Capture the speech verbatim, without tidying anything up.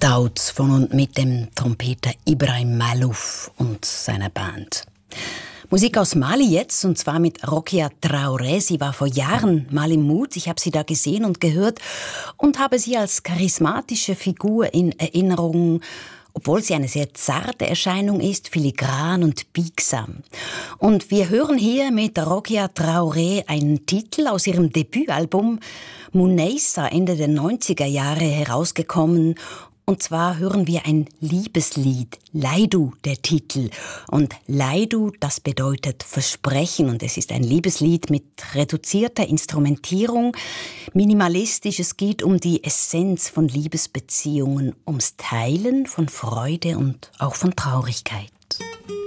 Dauz von und mit dem Trompeter Ibrahim Malouf und seiner Band. Musik aus Mali jetzt, und zwar mit Rokia Traoré. Sie war vor Jahren mal im Mood. Ich habe sie da gesehen und gehört und habe sie als charismatische Figur in Erinnerung, obwohl sie eine sehr zarte Erscheinung ist, filigran und biegsam. Und wir hören hier mit Rokia Traoré einen Titel aus ihrem Debütalbum Muneissa, Ende der neunziger Jahre herausgekommen. Und zwar hören wir ein Liebeslied, Laidu, der Titel. Und Laidu, das bedeutet Versprechen. Und es ist ein Liebeslied mit reduzierter Instrumentierung, minimalistisch. Es geht um die Essenz von Liebesbeziehungen, ums Teilen von Freude und auch von Traurigkeit.